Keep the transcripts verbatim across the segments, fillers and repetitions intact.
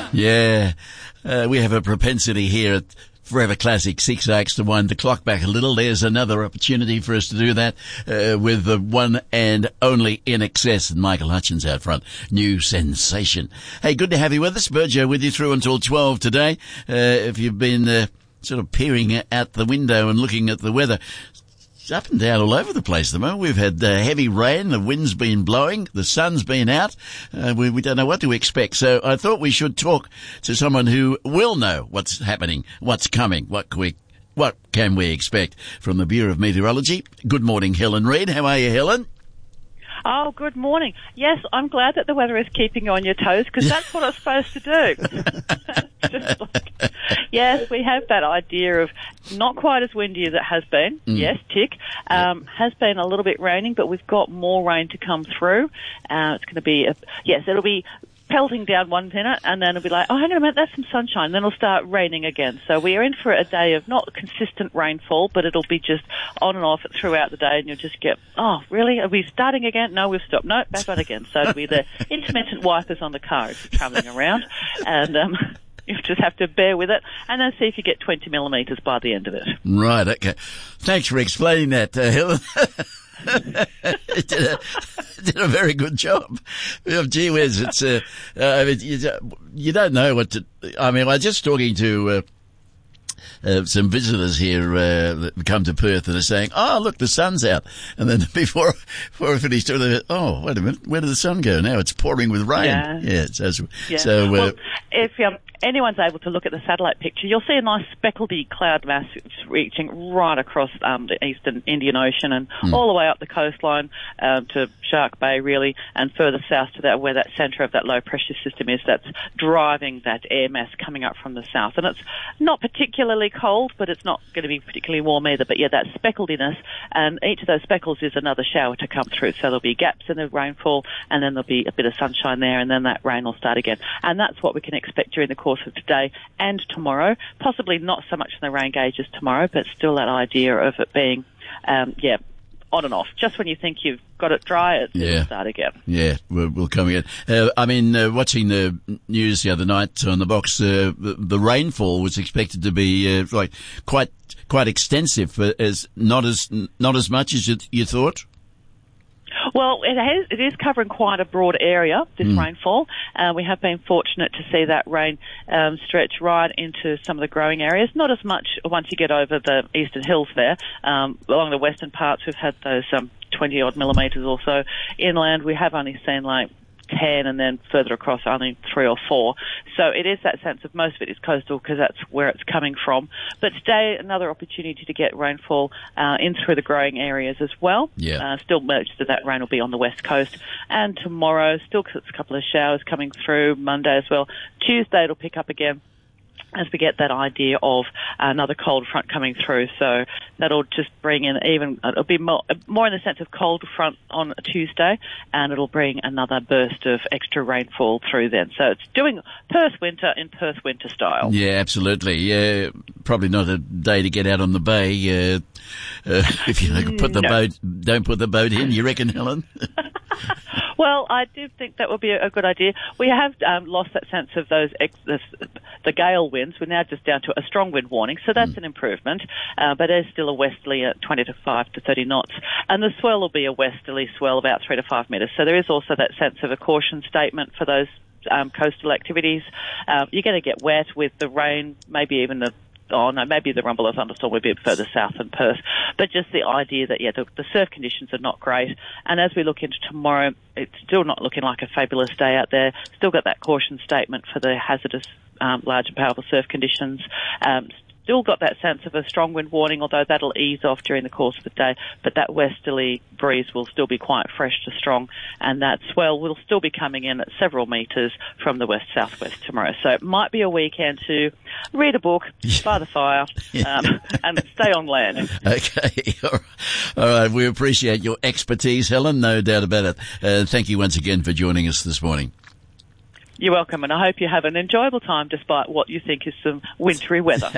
Yeah, uh, we have a propensity here at Forever Classic six X to wind the clock back a little. There's another opportunity for us to do that uh, with the one and only In Excess and Michael Hutchins out front. New sensation. Hey, good to have you with us. Burjo with you through until twelve today. Uh, if you've been uh, sort of peering out the window and looking at the weather, it's up and down all over the place at the moment. We've had uh, heavy rain, the wind's been blowing, the sun's been out. Uh, we, we don't know what to expect. So I thought we should talk to someone who will know what's happening, what's coming, what can we, what can we expect from the Bureau of Meteorology. Good morning, Helen Reid. How are you, Helen? Oh, good morning. Yes, I'm glad that the weather is keeping you on your toes, because that's what it's supposed to do. Just like, yes, we have that idea of not quite as windy as it has been. Mm. Yes, tick. Um, yep. Has been a little bit raining, but we've got more rain to come through. Uh, it's going to be, a, yes, it'll be pelting down one minute, and then it'll be like, oh, hang on a minute, that's some sunshine. And then it'll start raining again. So we are in for a day of not consistent rainfall, but it'll be just on and off throughout the day, and you'll just get, oh, really? Are we starting again? No, we've stopped. No, back on again. So it'll be the intermittent wipers on the car if you're travelling around, and um, you just have to bear with it, and then see if you get twenty millimetres by the end of it. Right, okay. Thanks for explaining that, uh, Helen. did, a, did a very good job. Oh, gee whiz, it's, uh, uh, I mean, you, you don't know what to, I mean, I was just talking to, uh, Uh, some visitors here uh, that come to Perth and are saying, oh, look, the sun's out. And then before before I finished, they went, oh, wait a minute, where did the sun go? Now it's pouring with rain. Yeah. yeah, so, yeah. so uh, well, if um, anyone's able to look at the satellite picture, you'll see a nice speckledy cloud mass reaching right across um, the eastern Indian Ocean and hmm. all the way up the coastline um, to Shark Bay, really, and further south to that, where that centre of that low pressure system is that's driving that air mass coming up from the south. And it's not particularly cold, but it's not going to be particularly warm either. But yeah, that specklediness, and each of those speckles is another shower to come through. So there'll be gaps in the rainfall, and then there'll be a bit of sunshine there, and then that rain will start again. And that's what we can expect during the course of today and tomorrow. Possibly not so much in the rain gauges tomorrow, but still that idea of it being, um, yeah, on and off. Just when you think you've got it dry, it will yeah. start again. Yeah, we'll, we'll come again. Uh, I mean, uh, watching the news the other night on the box, uh, the, the rainfall was expected to be uh, like quite quite extensive, but as not as not as much as you, you thought. Well, it, has, it is covering quite a broad area, this mm. rainfall. Uh, we have been fortunate to see that rain um, stretch right into some of the growing areas. Not as much once you get over the eastern hills there. Um, along the western parts, we've had those um, twenty-odd millimetres or so. Inland, we have only seen like ten, and then further across only three or four. So it is that sense of most of it is coastal, because that's where it's coming from. But today, another opportunity to get rainfall uh, in through the growing areas as well. Yeah. Uh, still most of that rain will be on the west coast. And tomorrow, still a couple of showers coming through. Monday as well. Tuesday, it'll pick up again as we get that idea of another cold front coming through. So that'll just bring in even, it'll be more, more in the sense of cold front on Tuesday, and it'll bring another burst of extra rainfall through then. So it's doing Perth winter in Perth winter style. Yeah, absolutely. Yeah, probably not a day to get out on the bay. Uh, uh, if you don't put the no. boat, don't put the boat in, you reckon, Helen? Well, I do think that would be a good idea. We have um, lost that sense of those ex- the, the gale winds. We're now just down to a strong wind warning, so that's mm. an improvement. Uh, but there's still a westerly at twenty to five to thirty knots, and the swell will be a westerly swell about three to five metres. So there is also that sense of a caution statement for those um, coastal activities. Um, you're going to get wet with the rain, maybe even the Oh, no, maybe the rumble or thunderstorm will be a bit further south than Perth. But just the idea that, yeah, the, the surf conditions are not great. And as we look into tomorrow, it's still not looking like a fabulous day out there. Still got that caution statement for the hazardous, um, large and powerful surf conditions. Um, Still got that sense of a strong wind warning, although that'll ease off during the course of the day. But that westerly breeze will still be quite fresh to strong, and that swell will still be coming in at several metres from the west-southwest tomorrow. So it might be a weekend to read a book, by the fire, um, and stay on land. Okay. All right. We appreciate your expertise, Helen, no doubt about it. Uh, thank you once again for joining us this morning. You're welcome, and I hope you have an enjoyable time despite what you think is some wintry weather.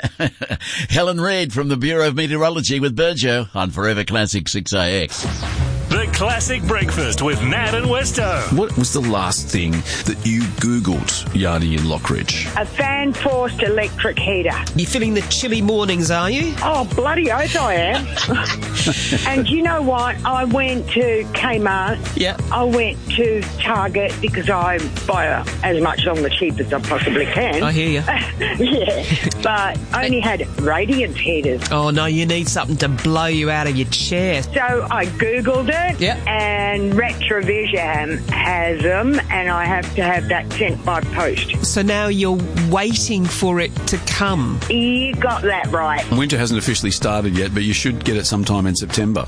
Helen Reid from the Bureau of Meteorology with Burjo on Forever Classic six A X. The Classic Breakfast with Nat and Westo. What was the last thing that you Googled, Yardy in Lockridge? A fan-forced electric heater. You're feeling the chilly mornings, are you? Oh, bloody oath I am. And you know what? I went to Kmart. Yeah. I went to Target because I buy uh, as much on the cheap as I possibly can. I hear you. Yeah. But I only had radiance heaters. Oh, no, you need something to blow you out of your chair. So I Googled it. Yeah. And Retrovision has them, and I have to have that sent by post. So now you're waiting for it to come. You got that right. Winter hasn't officially started yet, but you should get it sometime in September.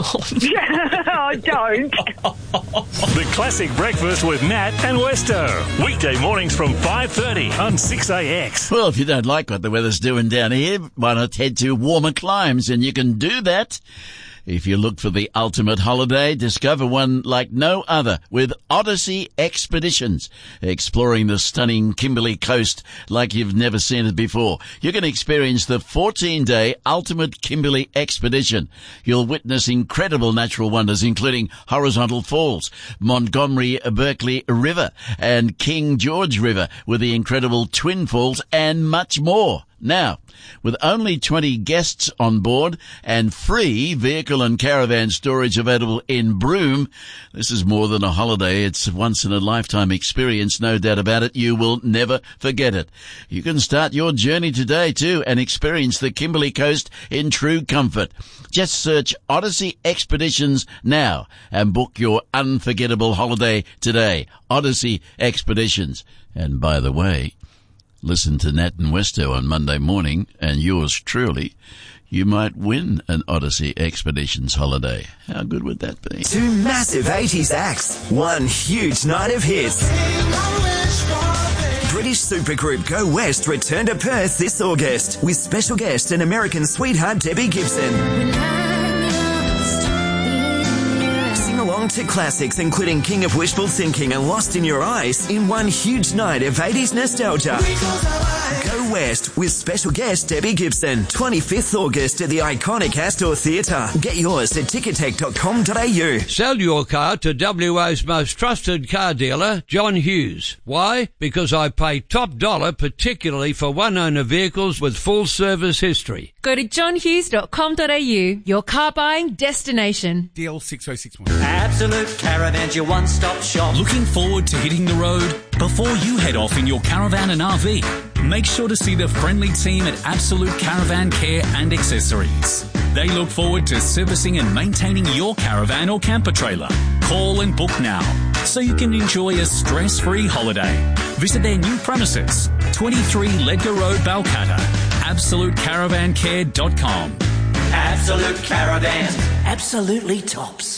I don't. The Classic Breakfast with Nat and Westo. Weekday mornings from five thirty on six A X. Well, if you don't like what the weather's doing down here, why not head to warmer climes? And you can do that if you look for the ultimate holiday. Discover one like no other with Odyssey Expeditions, exploring the stunning Kimberley coast like you've never seen it before. You can experience the fourteen-day ultimate Kimberley expedition. You'll witness incredible natural wonders, including Horizontal Falls, Montgomery Berkeley River, and King George River with the incredible Twin Falls, and much more. Now, with only twenty guests on board and free vehicle and caravan storage available in Broome, this is more than a holiday. It's a once-in-a-lifetime experience, no doubt about it. You will never forget it. You can start your journey today, too, and experience the Kimberley coast in true comfort. Just search Odyssey Expeditions now and book your unforgettable holiday today. Odyssey Expeditions. And by the way, listen to Nat and Westo on Monday morning, and yours truly, you might win an Odyssey Expeditions holiday. How good would that be? Two massive eighties acts, one huge night of hits. British supergroup Go West return to Perth this August with special guest and American sweetheart Debbie Gibson. Sing along to classics including King of Wishful Thinking and Lost in Your Eyes in one huge night of eighties nostalgia. Go West with special guest Debbie Gibson, twenty-fifth August at the iconic Astor Theatre. Get yours at ticketek dot com dot a u. Sell your car to W A's most trusted car dealer, John Hughes. Why? Because I pay top dollar, particularly for one-owner vehicles with full service history. Go to john hughes dot com dot a u, your car buying destination. D L six oh six one. Absolute Caravan's your one-stop shop. Looking forward to hitting the road? Before you head off in your caravan and R V, make sure to see the friendly team at Absolute Caravan Care and Accessories. They look forward to servicing and maintaining your caravan or camper trailer. Call and book now so you can enjoy a stress-free holiday. Visit their new premises, twenty-three Ledger Road, Balcatta. absolute caravan care dot com. Absolute Caravan. Absolutely tops.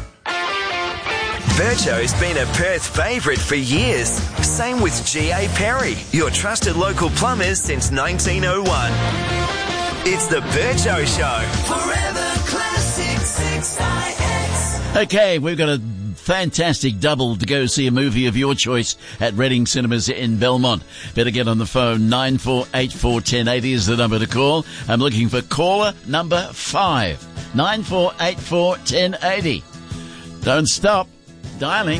Vircho's been a Perth favourite for years. Same with G A Perry, your trusted local plumbers since nineteen oh one. It's the Vircho Show. Forever Classic six I X. Okay, we've got a fantastic double to go see a movie of your choice at Reading Cinemas in Belmont. Better get on the phone. nine four eight four, one zero eight zero is the number to call. I'm looking for caller number five. nine four eight four, one zero eight zero. Don't stop dialing.